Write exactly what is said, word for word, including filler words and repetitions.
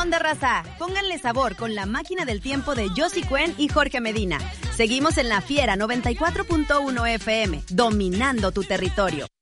onda, raza? Pónganle sabor con la máquina del tiempo de Josie Cuen y Jorge Medina. Seguimos en La Fiera noventa y cuatro punto uno F M, dominando tu territorio.